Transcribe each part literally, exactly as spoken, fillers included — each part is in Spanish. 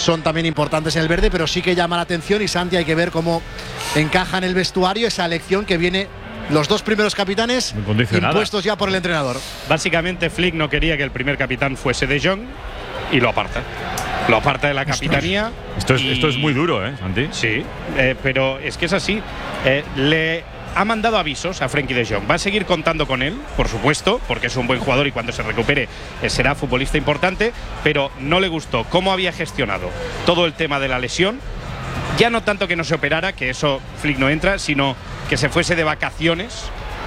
son también importantes en el verde, pero sí que llama la atención, y Santi, hay que ver cómo encaja en el vestuario esa elección que viene, los dos primeros capitanes impuestos ya por el entrenador. Básicamente Flick no quería que el primer capitán fuese De Jong y lo aparta. Lo aparta de la capitanía. Esto es, y... esto es muy duro, ¿eh, Santi? Sí, eh, pero es que es así. Eh, le ha mandado avisos a Frenkie de Jong. Va a seguir contando con él, por supuesto, porque es un buen jugador y cuando se recupere eh, será futbolista importante, pero no le gustó cómo había gestionado todo el tema de la lesión. Ya no tanto que no se operara, que eso Flick no entra, sino que se fuese de vacaciones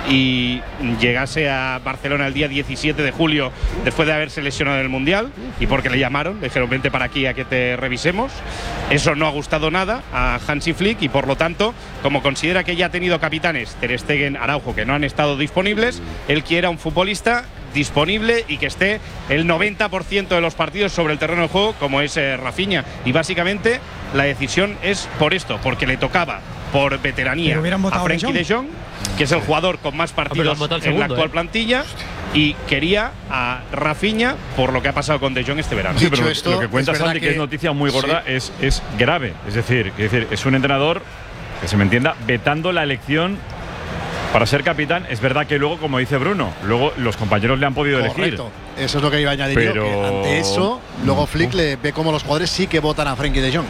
y llegase a Barcelona el día diecisiete de julio después de haberse lesionado en el Mundial, y porque le llamaron, le dijeron vente para aquí a que te revisemos. Eso no ha gustado nada a Hansi Flick, y por lo tanto, como considera que ya ha tenido capitanes, Ter Stegen, Araujo, que no han estado disponibles, él quiere a un futbolista disponible y que esté el noventa por ciento de los partidos sobre el terreno de juego, como es eh, Rafinha. Y básicamente la decisión es por esto, porque le tocaba por veteranía a Frenkie de Jong, que es el jugador con más partidos en segundo, la actual eh. plantilla, y quería a Rafinha por lo que ha pasado con De Jong este verano. Sí, pero esto, lo que cuenta Santi, que, que es noticia muy gorda, sí. es, es grave. Es decir, es decir, es un entrenador, que se me entienda, vetando la elección para ser capitán. Es verdad que luego, como dice Bruno, luego los compañeros le han podido Correcto. elegir. Eso es lo que iba a añadir pero... yo, que ante eso, luego Flick le ve como los jugadores sí que votan a Frenkie de Jong.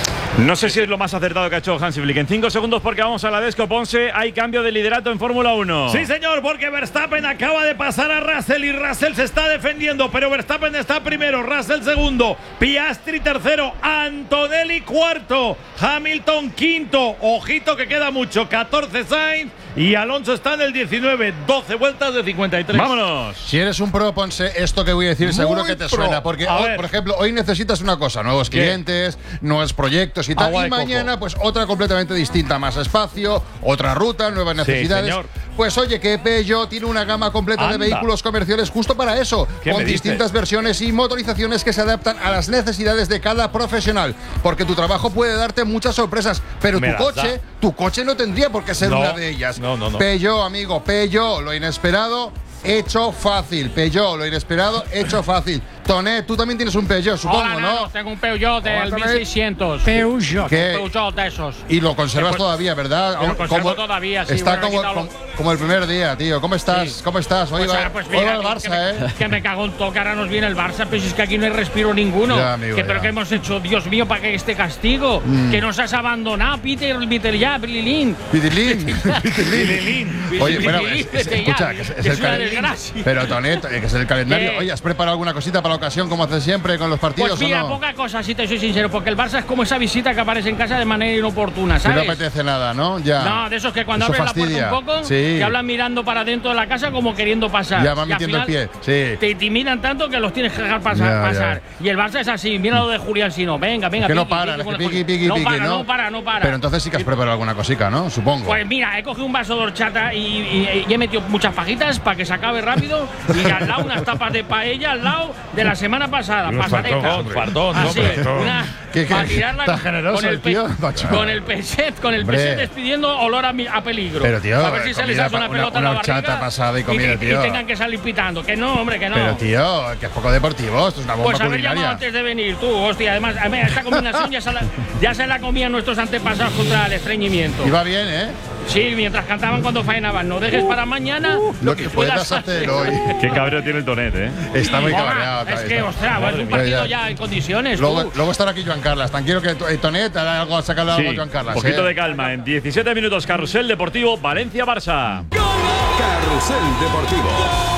No sé si es lo más acertado que ha hecho Hansi Flick. En cinco segundos, porque vamos a la Desco Ponce, hay cambio de liderato en Fórmula uno. Sí, señor, porque Verstappen acaba de pasar a Russell y Russell se está defendiendo, pero Verstappen está primero, Russell segundo, Piastri tercero, Antonelli cuarto, Hamilton quinto, ojito que queda mucho, catorce Sainz, y Alonso está en el diecinueve, doce vueltas de cincuenta y tres. ¡Vámonos! Si eres un pro, Ponce, esto que voy a decir Muy seguro que te pro. suena, porque hoy, por ejemplo, hoy necesitas una cosa, nuevos ¿Qué? clientes, nuevos proyectos y tal, Agua y de mañana coco. pues otra completamente distinta, más espacio, otra ruta, nuevas necesidades. señor. Pues oye, que Peugeot tiene una gama completa Anda. de vehículos comerciales justo para eso, ¿Qué con me dices? distintas versiones y motorizaciones que se adaptan a las necesidades de cada profesional, porque tu trabajo puede darte muchas sorpresas, pero Me tu las coche, da. tu coche no tendría por qué ser No, una de ellas. no, no, no. Peugeot, amigo, Peugeot, lo inesperado hecho fácil. Peugeot, lo inesperado hecho fácil. Tonet, tú también tienes un Peugeot, supongo, Hola, ¿no? nanos, tengo un Peugeot del Hola, mil seiscientos. Peugeot. ¿Qué? Peugeot de esos. Y lo conservas Pues- todavía, ¿verdad? Yo lo conservo Como- todavía, sí, Está bueno, he como, quitado como, lo- como el primer día, tío. ¿Cómo estás? Sí. ¿Cómo estás? Hoy Pues, va, ah, pues hoy mira, va el que- Barça, que, me, ¿eh? que me cago en todo, que ahora nos viene el Barça, pero si es que aquí no hay respiro ninguno. Ya, amigo, que, ya. pero que hemos hecho, Dios mío, para que este castigo. Mm. Que nos has abandonado, Peter, Peter ya, Bililín. Pitilín. Pitilín. Oye, bueno, es, es- Vete ya, escucha, que es, es que el es una calendario. desgracia. Pero, Tonet, eh, que es el calendario. ¿Qué? Oye, ¿has preparado alguna cosita para la ocasión, como haces siempre con los partidos Pues mira, o no? poca cosa, si te soy sincero, porque el Barça es como esa visita que aparece en casa de manera inoportuna, Que no ¿sabes? apetece nada, ¿no? Ya. No, de esos que cuando Eso abren la fastidia. puerta un poco, Sí. te hablan mirando para dentro de la casa como queriendo pasar. Ya va Y al metiendo el final pie, sí. Te intimidan tanto que los tienes que dejar pasar. Ya, ya. pasar. Y el Barça es así, mira lo de Julián Sino. Venga, venga, Que no piqui, para, piqui, que con el piqui, Julián. piqui, no piqui, para, ¿no? no para, no para. Pero entonces sí que has preparado alguna cosica, ¿no? Supongo. Pues mira, he cogido un vaso de horchata y, y- y he metido muchas fajitas para que se acabe rápido. Y al lado unas tapas de paella al lado de la semana pasada, Unos pasadetas. fartón, fartón, Así, hombre. una, ¿Qué- qué- para tirarla tan generoso con el, el tío, pe- macho? con el peset, con el Hombre. peset despidiendo olor a, mi- a peligro. Pero, tío, a ver si se les comida hace una pa- pelota una- en la una horchata barriga pasada y comida, y, tío. y tengan que salir pitando. Que no, hombre, que no. Pero, tío, que es poco deportivo. Esto es una bomba Pues haber llamado culinaria. antes de venir, tú, hostia. Además, a ver, esta combinación ya se, la, ya se la comían nuestros antepasados contra el estreñimiento. Y va bien, ¿eh? Sí, mientras cantaban cuando faenaban. No dejes para mañana Lo que puedas hacer hoy. Qué cabreo tiene el Tonet, ¿eh? Está muy Hola, cabreado. Es está- que, está- ostras, es un mía. partido Ya, ya. ya en condiciones. Luego, tú. luego estará aquí Joan Carlas. Tranquilo que eh, Tonet hará algo, sacarle algo Sí, a Joan Carlas. un poquito ¿eh? de calma. En diecisiete minutos, Carrusel Deportivo, Valencia-Barça. Carrusel Deportivo.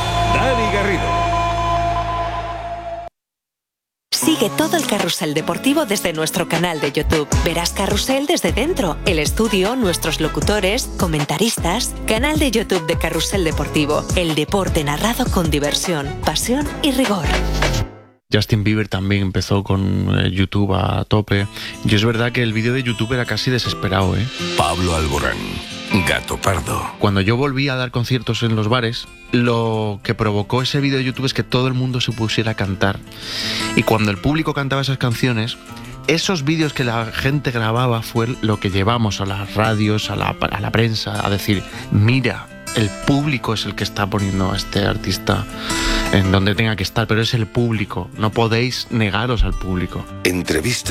Dani Garrido. Sigue todo el carrusel deportivo desde nuestro canal de YouTube. Verás Carrusel desde dentro, el estudio, nuestros locutores, comentaristas. Canal de YouTube de Carrusel Deportivo. El deporte narrado con diversión, pasión y rigor. Justin Bieber también empezó con eh, YouTube a tope. Y es verdad que el vídeo de YouTube era casi desesperado, ¿eh? Pablo Alborán. Gato Pardo. Cuando yo volví a dar conciertos en los bares, lo que provocó ese vídeo de YouTube es que todo el mundo se pusiera a cantar. Y cuando el público cantaba esas canciones, esos vídeos que la gente grababa fue lo que llevamos a las radios, a la, a la prensa, a decir, mira, el público es el que está poniendo a este artista en donde tenga que estar, pero es el público, no podéis negaros al público. Entrevista.